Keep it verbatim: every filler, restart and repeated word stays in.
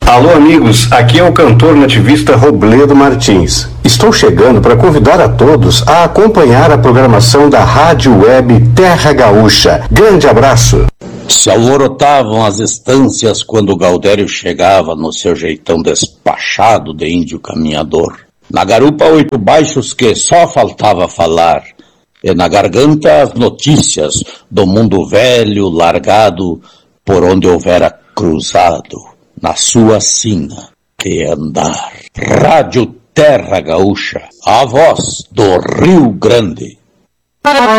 Alô, amigos, aqui é o cantor nativista Robledo Martins. Estou chegando para convidar a todos a acompanhar a programação da Rádio Web Terra Gaúcha. Grande abraço! Se alvorotavam as estâncias quando Gaudério chegava no seu jeitão despachado de índio caminhador. Na garupa oito baixos que só faltava falar, e na garganta as notícias do mundo velho largado por onde houvera cruzado, na sua sina de andar. Rádio Terra Gaúcha, a voz do Rio Grande.